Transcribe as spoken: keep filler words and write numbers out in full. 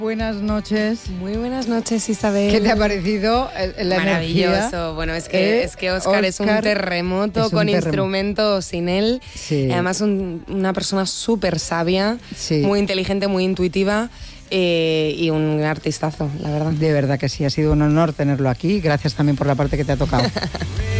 Buenas noches. Muy buenas noches, Isabel. ¿Qué te ha parecido la Maravilloso. energía? Bueno, es que, ¿Eh? es que Óscar, Óscar es un terremoto es un con terrem- instrumentos sin él. Sí. Además, un, una persona súper sabia, Sí. muy inteligente, muy intuitiva eh, y un artistazo, la verdad. De verdad que sí, ha sido un honor tenerlo aquí. Gracias también por la parte que te ha tocado.